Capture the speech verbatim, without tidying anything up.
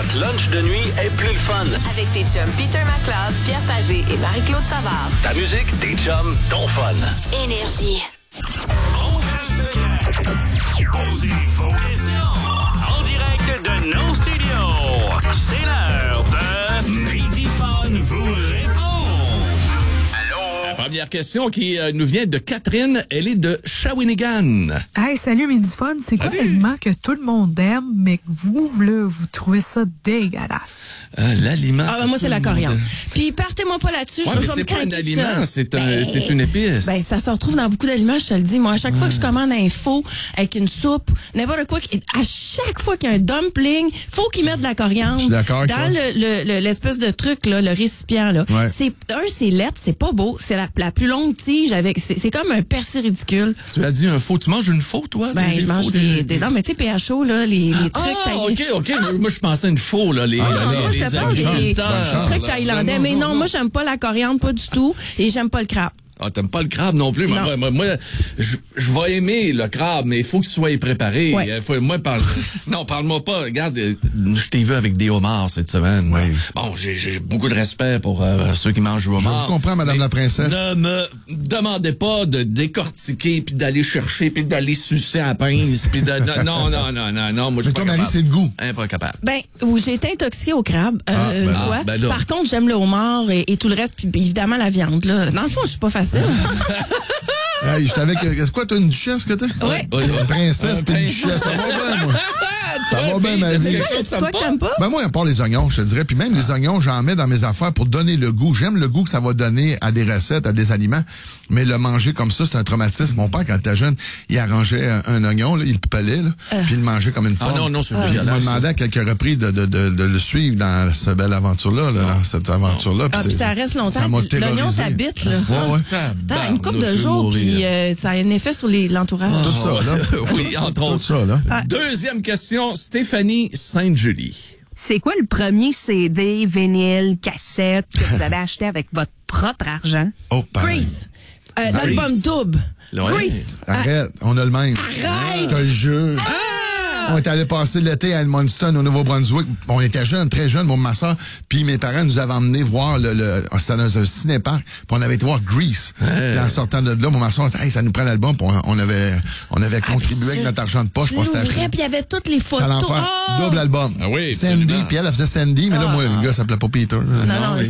Notre lunch de nuit est plus le fun. Avec tes chums Peter McLeod, Pierre Pagé et Marie-Claude Savard. Ta musique, tes chums, ton fun. Énergie. On reste posez vos questions en direct de nos studios. C'est l'heure de Midi Fun vous répond. Première question qui euh, nous vient de Catherine. Elle est de Shawinigan. Hey, salut Midifun. C'est quoi l'aliment que tout le monde aime, mais que vous, là, vous trouvez ça dégueulasse? Euh, l'aliment. Ah, ben moi, c'est la coriandre. Puis, partez-moi pas là-dessus. Ouais, je mais vais c'est me pas un craquer aliment, ça. c'est, un, Ben, c'est une épice. Ben, ça se retrouve dans beaucoup d'aliments, je te le dis. Moi, à chaque fois que je commande un faux avec une soupe, n'importe quoi, à chaque fois qu'il y a un dumpling, faut qu'ils mettent de la coriandre. Je suis d'accord avec dans toi. le, le, le- l'espèce de truc, là, le récipient, là. Ouais. C'est, un, c'est lettre, c'est pas beau. C'est la, la plus longue tige avec, c'est, c'est comme un persil ridicule. Tu as dit un faux. Tu manges une faux, toi? Ben, Des je mange faux, des, des, non, mais tu sais, P H O, là, les, les trucs Ah, taillés. OK, OK. Moi, moi, je pensais à une faux, là. Les, Ah, les, non, moi, je les te parle des agriculteurs, trucs là. thaïlandais. Non, Mais non, non, non. moi, j'aime pas la coriandre, pas du tout. Et j'aime pas le crabe. Ah, t'aimes pas le crabe non plus. Non. Moi, moi, moi, je, je vais aimer le crabe, mais il faut qu'il soit préparé. Ouais. Il faut, moi, parle, non, parle-moi pas. Regarde, euh, je t'ai vu avec des homards cette semaine. Oui. Bon, j'ai, j'ai beaucoup de respect pour euh, ceux qui mangent du homard. Je vous comprends, Madame mais la princesse. Ne me demandez pas de décortiquer, puis d'aller chercher, puis d'aller sucer à la pince, puis de... Non, non, non, non, non. Moi, je suis Mais pas toi, Marie, capable. c'est le goût. Hein, pas capable. Ben, où j'ai été intoxiquée au crabe euh, Ah, ben une là. fois. Ah, ben là. Par contre, j'aime le homard et, et tout le reste, puis évidemment la viande. Là. Dans le fond, je suis pas facile. Hey, j'étais avec. C'est quoi, t'as une duchesse que t'as? Ouais. Oui, Une princesse Un puis une prince. duchesse. Ça va bien, moi. Ça Tu va vois, bien, puis, ma t'as vie. dit Toi, quelque chose tu que quoi que t'aimes t'aimes pas? Ben moi, à part les oignons, je te dirais. Puis même les oignons, j'en mets dans mes affaires pour donner le goût. J'aime le goût que ça va donner à des recettes, à des aliments. Mais le manger comme ça, c'est un traumatisme. Mon père, quand il était jeune, il arrangeait un, un oignon, là, il le pelait, là, puis il le mangeait comme une Ah pomme. non, non, c'est Puis Il dégueulasse, m'a ça. demandé à quelques reprises de, de, de, de le suivre dans cette belle aventure-là, là, dans cette aventure-là. Ah, puis c'est- ça reste longtemps. Ça m'a Puis L'oignon terrorisé. t'habite, là. Ouais, ouais. T'as une couple de Tabarnouche, jours, mourir. puis euh, ça a un effet sur les, l'entourage. Tout ça, là. Oui, entre Tout autres. ça, là. Ah. Deuxième question, Stéphanie Sainte-Julie. C'est quoi le premier C D, vinyle, cassette que vous avez acheté avec votre propre argent? Oh, pareil. Grease. Euh, l'album double. Ouais. Grease. Arrête, on a le même. Arrête! Je te le jure. On est allé passer l'été à Edmundston, au Nouveau-Brunswick. On était jeunes, très jeunes, moi et ma soeur. Puis mes parents nous avaient emmenés voir le... le c'était dans un ciné-parc. Puis on avait été voir Grease. Hey. Puis en sortant de là, moi et ma soeur, hey, ça nous prend l'album. Puis on, on avait, on avait contribué tu- avec notre argent de poche Tu pour s'acheter. l'ouvrais, puis il y avait toutes les Ça photos. l'enfer. Oh! Double album. Ah oui, Sandy, absolument. puis elle, elle faisait Sandy, mais là, Ah. moi, le gars s'appelait pas Peter. Non, non,